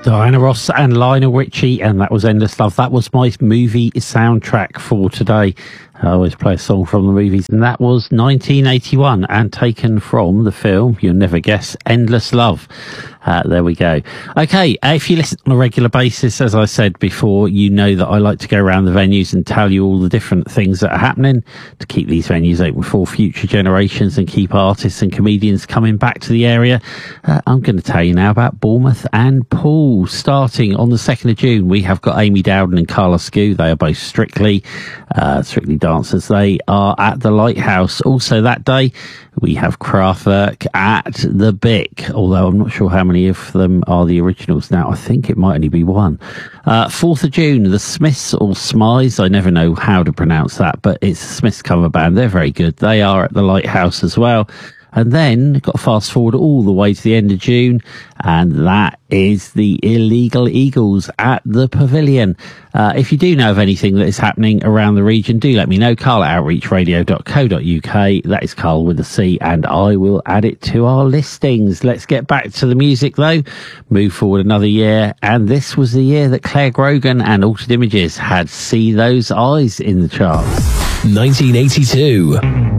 Diana Ross and Lionel Richie, and that was Endless Love. That was my movie soundtrack for today. I always play a song from the movies, and that was 1981 and taken from the film, you'll never guess, Endless Love. There we go. Okay, if you listen on a regular basis, as I said before, you know that I like to go around the venues and tell you all the different things that are happening to keep these venues open for future generations and keep artists and comedians coming back to the area. I'm going to tell you now about Bournemouth and Poole. Starting on the 2nd of June, we have got Amy Dowden and Carla Skew. They are both Strictly dancers. They are at the Lighthouse. Also that day, we have Kraftwerk at the Bic, although I'm not sure how many of them are the originals now. I think it might only be one. 4th of June, the Smiths or Smiles. I never know how to pronounce that, but it's a Smiths cover band. They're very good. They are at the Lighthouse as well. And then got to fast forward all the way to the end of June, and that is the Illegal Eagles at the Pavilion. If you do know of anything that is happening around the region, do let me know. Carl@outreachradio.co.uk. That is Carl with a C, and I will add it to our listings. Let's get back to the music though. Move forward another year, and this was the year that Claire Grogan and Altered Images had See Those Eyes in the charts. 1982.